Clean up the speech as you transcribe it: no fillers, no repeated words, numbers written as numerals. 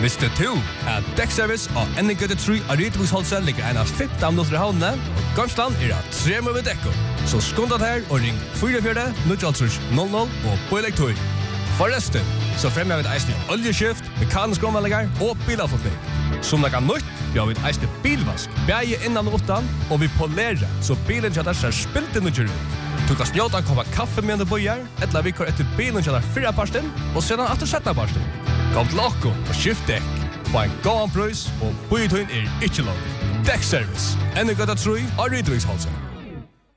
Visste du at Dekkservice og NGT3 av Rydviksholset ligger en av 15 minutter i havnene, og Gamsland at 3 med dekko. Så skundet her og ring 44-900 og på elektroi. Forresten, så fremmer vi et eisende oljeskift, mekanisk omvallinger og bilavfotning. Som det kan nytt, vi har et eisende bilvask, bæge innan og utan, og vi polerer, så bilen kjøtter ser spilt inn og kjører ut. Du kan snjåta en kopp kaffe med du bøyer, eller vi kör etter bilen kjøtter 4 parsten, og sedan etter 17 parsten. Kom til okko og skift dekk. Få en gåan prøys, og bøyetøyen ikke lov. Dekkservice. NGT3 av Rydviksholset.